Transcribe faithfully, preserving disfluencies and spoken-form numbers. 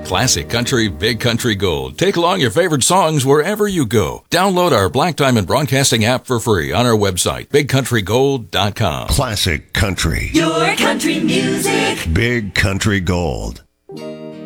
Classic Country, Big Country Gold. Take along your favorite songs wherever you go. Download our Black Diamond Broadcasting app for free on our website, big country gold dot com. Classic Country. Your country music. Big Country Gold.